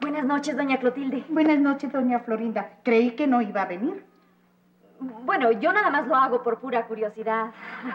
Buenas noches, doña Clotilde. Buenas noches, doña Florinda. Creí que no iba a venir. Bueno, yo nada más lo hago por pura curiosidad.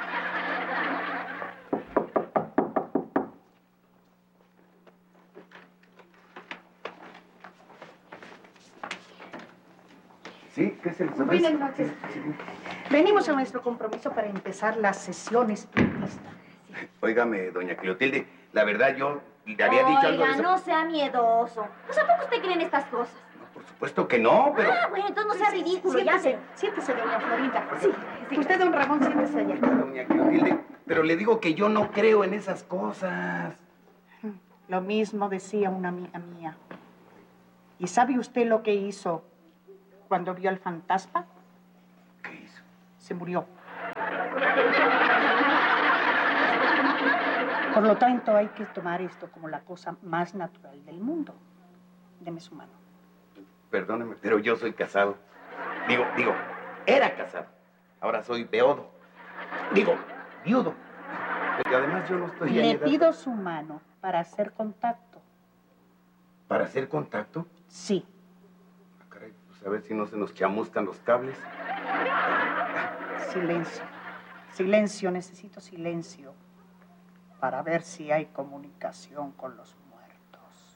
¿Sí? ¿Qué se les ofrece? Buenas noches. Sí. Venimos a nuestro compromiso para empezar la sesión espiritista. Óigame, doña Clotilde, la verdad yo le había dicho algo de Oiga, eso. no sea miedoso. Pues ¿a poco usted cree en estas cosas? No, por supuesto que no, pero... Ah, bueno, entonces no sea ridículo, ya Siéntese, sé. siéntese, doña Florinda. Sí. Usted, don Ramón, siéntese allá. Doña Clotilde, pero le digo que yo no creo en esas cosas. Lo mismo decía una amiga mía. ¿Y sabe usted lo que hizo cuando vio al fantasma? ¿Qué hizo? Se murió. Por lo tanto, hay que tomar esto como la cosa más natural del mundo. Deme su mano. Perdóneme, pero yo soy casado. Digo, era casado. Ahora soy viudo. Viudo. Y además yo no estoy en Le edad pido su mano para hacer contacto. ¿Para hacer contacto? Sí. Ah, caray, pues a ver si no se nos chamuscan los cables. Silencio. Silencio, necesito silencio para ver si hay comunicación con los muertos.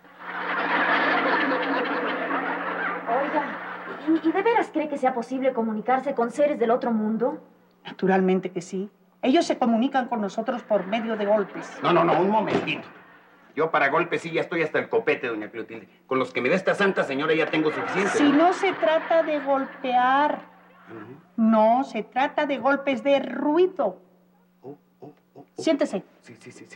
Oiga, ¿y de veras cree que sea posible comunicarse con seres del otro mundo? Naturalmente que sí. Ellos se comunican con nosotros por medio de golpes. No, un momentito. Yo para golpes sí ya estoy hasta el copete, doña Clotilde. Con los que me da esta santa señora ya tengo suficiente. Si no se trata de golpear, no, se trata de golpes de ruido. Siéntese. Sí.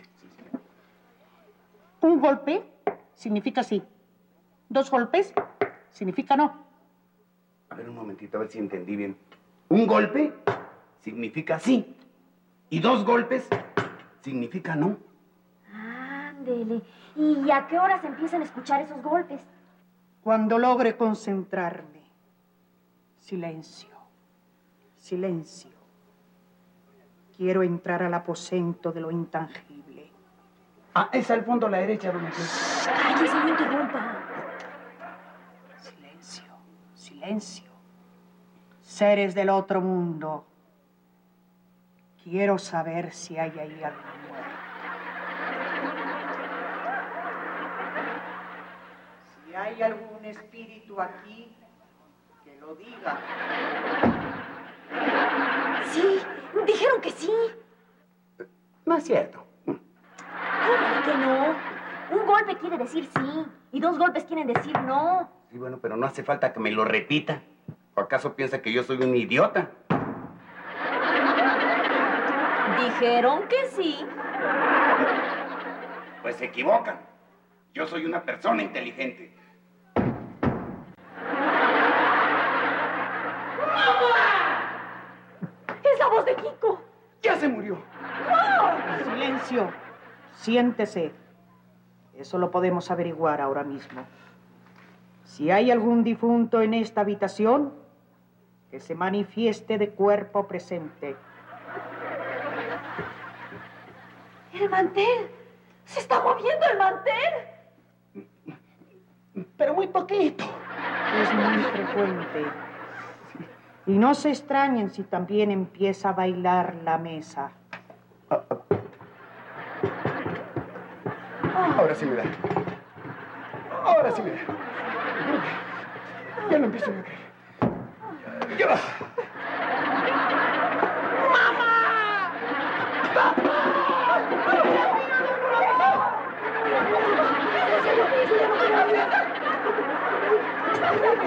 Un golpe significa sí. 2 golpes significa no. A ver un momentito, a ver si entendí bien. Un golpe significa sí. Y 2 golpes significa no. Ándele. ¿Y a qué horas empiezan a escuchar esos golpes? Cuando logre concentrarme. Silencio. Silencio. Quiero entrar al aposento de lo intangible. Ah, es al fondo a la derecha, doña Clotilde. Cállese, no interrumpa. Silencio. Silencio. Seres del otro mundo. Quiero saber si hay ahí algún muerto. Si hay algún espíritu aquí, que lo diga. Sí, dijeron que sí. No es cierto. ¿Cómo que no? Un golpe quiere decir sí, y 2 golpes quieren decir no. Sí, bueno, pero no hace falta que me lo repita. ¿O acaso piensa que yo soy un idiota? Dijeron que sí. Pues se equivocan. Yo soy una persona inteligente. ¡Es la voz de Kiko! ¡Ya se murió! Silencio. Siéntese. Eso lo podemos averiguar ahora mismo. Si hay algún difunto en esta habitación, que se manifieste de cuerpo presente. ¡El mantel! ¡Se está moviendo el mantel! Pero muy poquito. Es muy frecuente. Y no se extrañen si también empieza a bailar la mesa. Ahora sí me da. Ahora sí me da. Ya no empiezo a creer. ¡Ya!